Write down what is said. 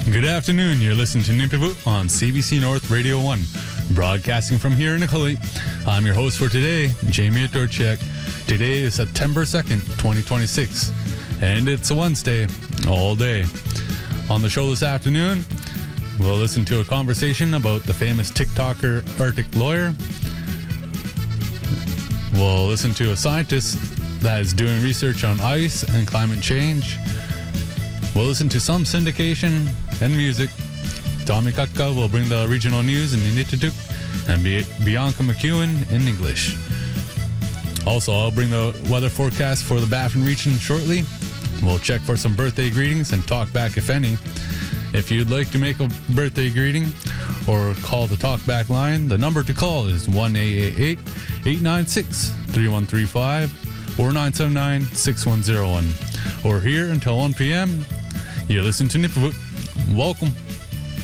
Good afternoon. You're listening to Nipivut on CBC North Radio 1, broadcasting from here in Nicolay. I'm your host for today, Jamie Dorchek. Today is September 2nd, 2026, and it's a Wednesday, all day. On the show this afternoon, we'll listen to a conversation about the famous TikToker Arctic Lawyer. We'll listen to a scientist that is doing research on ice and climate change. We'll listen to some syndication and music. Tommy Katka will bring the regional news in Inuktitut and Bianca McEwen in English. Also, I'll bring the weather forecast for the Baffin region shortly. We'll check for some birthday greetings and talk back if any. If you'd like to make a birthday greeting or call the talkback line, the number to call is 1-888-896-3135 or 979-6101. Or here until 1 p.m., you listen to Nipivut. Welcome.